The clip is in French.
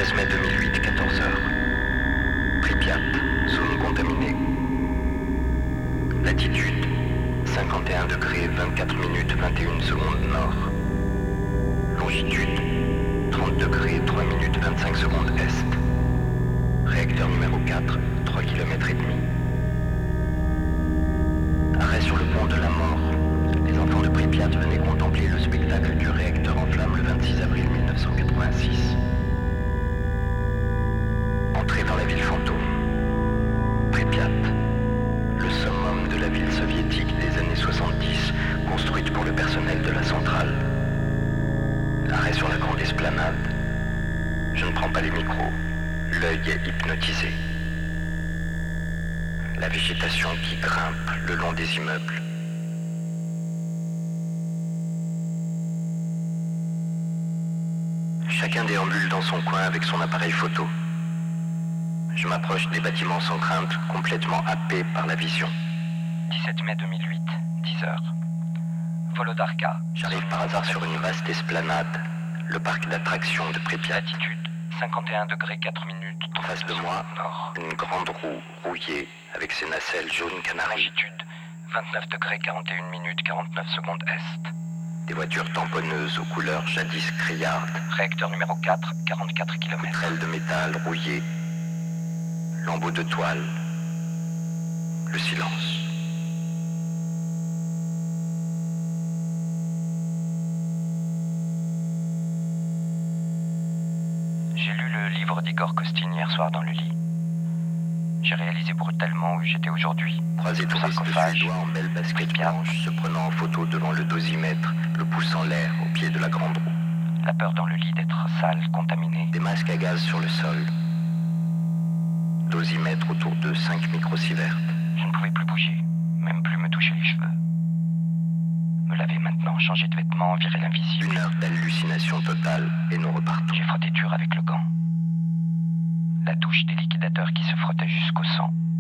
13 mai 2008, 14 heures. Pripyat, zone contaminée. Latitude 51 degrés 24 minutes 21 secondes nord. Longitude 30 degrés 3 minutes 25 secondes est. Réacteur numéro 4, 3 km et demi. Arrêt sur le pont de la mort. Les enfants de Pripyat venaient contempler le spectacle du réacteur en flammes le 26 avril 1986. Entrée dans la ville fantôme. Pripyat, le summum de la ville soviétique des années 70, construite pour le personnel de la centrale. Arrêt sur la grande esplanade. Je ne prends pas les micros. L'œil est hypnotisé. La végétation qui grimpe le long des immeubles. Chacun déambule dans son coin avec son appareil photo. Je m'approche des bâtiments sans crainte, complètement happé par la vision. 17 mai 2008, 10 heures. Volodarka. J'arrive par hasard sur une vaste esplanade, le parc d'attractions de Pripyat. Latitude 51 degrés 4 minutes. En face de moi, nord. une grande roue rouillée avec ses nacelles jaunes canari. Longitude 29 degrés 41 minutes 49 secondes est. Des voitures tamponneuses aux couleurs jadis criardes. Réacteur numéro 4, 44 km. Poutrelles de métal rouillées. Lambeaux de toile. Le silence. J'ai lu le livre d'Igor Kostin hier soir dans le lit. J'ai réalisé brutalement où j'étais aujourd'hui. Trois touristes suédois en belle basket blanche se prenant en photo devant le dosimètre, le pouce en l'air au pied de la grande roue. La peur dans le lit d'être sale, contaminé. Des masques à gaz sur le sol. Dosimètre autour de 5 microsieverts. Je ne pouvais plus bouger, même plus me toucher les cheveux. Me laver maintenant, changer de vêtements, virer l'invisible. 1 heure d'hallucination totale et nous repartons. J'ai frotté dur avec le gant. La douche des liquidateurs qui se frottait jusqu'au sang.